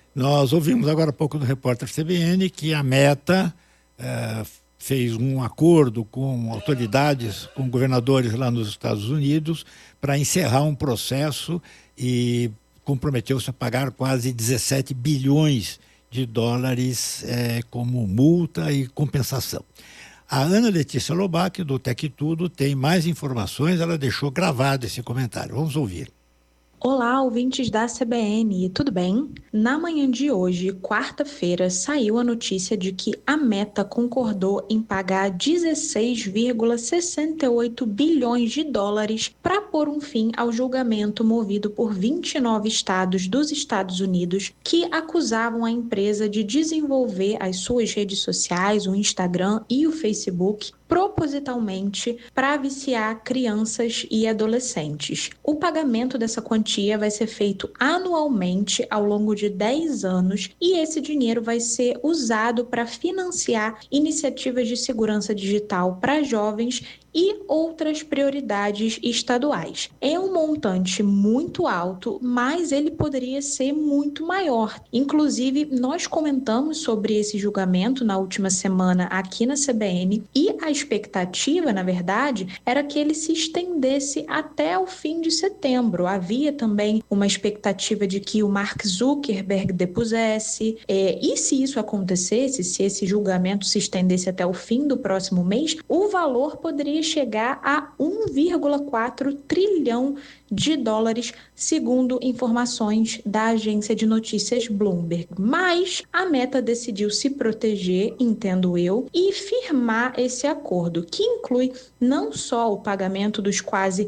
Nós ouvimos agora há pouco do repórter CBN que a Meta fez um acordo com autoridades, com governadores lá nos Estados Unidos, para encerrar um processo e comprometeu-se a pagar quase 17 bilhões de dólares como multa e compensação. A Ana Letícia Lobac, do Tec Tudo, tem mais informações, ela deixou gravado esse comentário. Vamos ouvir. Olá, ouvintes da CBN, tudo bem? Na manhã de hoje, quarta-feira, saiu a notícia de que a Meta concordou em pagar 16,68 bilhões de dólares para pôr um fim ao julgamento movido por 29 estados dos Estados Unidos que acusavam a empresa de desenvolver as suas redes sociais, o Instagram e o Facebook, propositalmente para viciar crianças e adolescentes. O pagamento dessa quantia vai ser feito anualmente ao longo de 10 anos e esse dinheiro vai ser usado para financiar iniciativas de segurança digital para jovens e outras prioridades estaduais. É um montante muito alto, mas ele poderia ser muito maior. Inclusive, nós comentamos sobre esse julgamento na última semana aqui na CBN e a expectativa, na verdade, era que ele se estendesse até o fim de setembro. Havia também uma expectativa de que o Mark Zuckerberg depusesse, e se isso acontecesse, se esse julgamento se estendesse até o fim do próximo mês, o valor poderia chegar a 1,4 trilhão de dólares, segundo informações da agência de notícias Bloomberg. Mas a Meta decidiu se proteger, entendo eu, e firmar esse acordo, que inclui não só o pagamento dos quase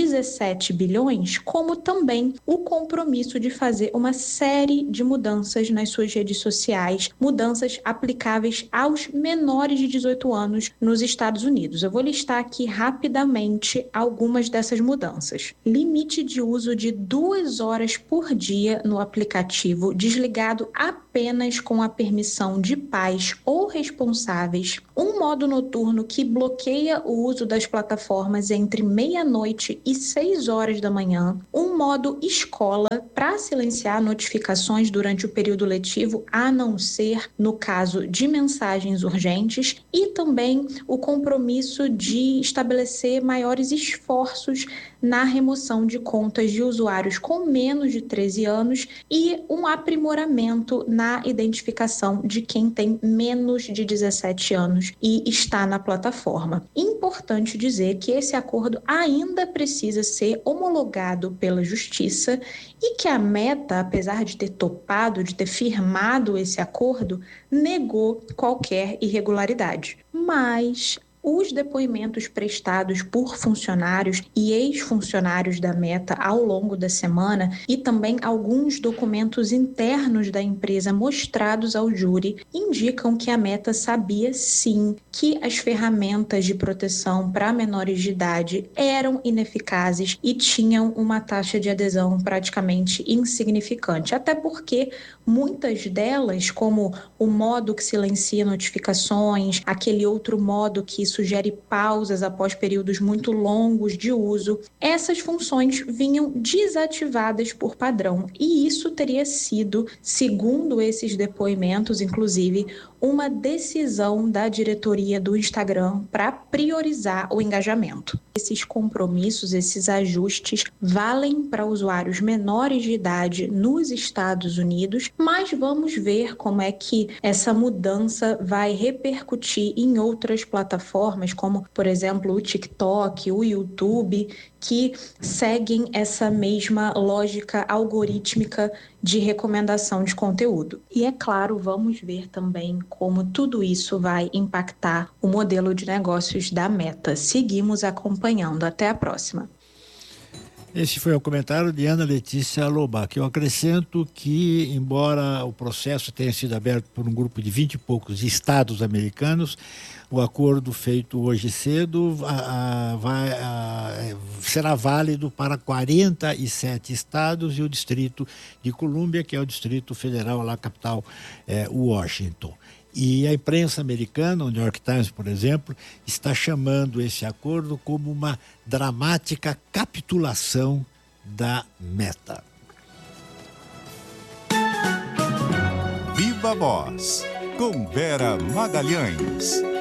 17 bilhões, como também o compromisso de fazer uma série de mudanças nas suas redes sociais, mudanças aplicáveis aos menores de 18 anos nos Estados Unidos. Eu vou listar aqui rapidamente algumas dessas mudanças. Limite de uso de 2 horas por dia no aplicativo, desligado apenas com a permissão de pais ou responsáveis. Um modo noturno que bloqueia o uso das plataformas entre meia-noite e 6 horas da manhã. Um modo escola para silenciar notificações durante o período letivo, a não ser no caso de mensagens urgentes. E também o compromisso de estabelecer maiores esforços na remoção de contas de usuários com menos de 13 anos e um aprimoramento na identificação de quem tem menos de 17 anos e está na plataforma. Importante dizer que esse acordo ainda precisa ser homologado pela Justiça e que a Meta, apesar de ter topado, de ter firmado esse acordo, negou qualquer irregularidade. Mas os depoimentos prestados por funcionários e ex-funcionários da Meta ao longo da semana e também alguns documentos internos da empresa mostrados ao júri indicam que a Meta sabia sim que as ferramentas de proteção para menores de idade eram ineficazes e tinham uma taxa de adesão praticamente insignificante, até porque muitas delas, como o modo que silencia notificações, aquele outro modo que sugere pausas após períodos muito longos de uso, essas funções vinham desativadas por padrão. E isso teria sido, segundo esses depoimentos, inclusive, uma decisão da diretoria do Instagram para priorizar o engajamento. Esses compromissos, esses ajustes valem para usuários menores de idade nos Estados Unidos, mas vamos ver como é que essa mudança vai repercutir em outras plataformas, como, por exemplo, o TikTok, o YouTube, que seguem essa mesma lógica algorítmica de recomendação de conteúdo. E é claro, vamos ver também como tudo isso vai impactar o modelo de negócios da Meta. Seguimos acompanhando. Até a próxima. Esse foi o comentário de Ana Letícia Lobac. Eu acrescento que, embora o processo tenha sido aberto por um grupo de 20 e poucos estados americanos, o acordo feito hoje cedo será válido para 47 estados e o Distrito de Colômbia, que é o Distrito Federal, lá capital, Washington. E a imprensa americana, o New York Times, por exemplo, está chamando esse acordo como uma dramática capitulação da Meta. Viva Voz, com Vera Magalhães.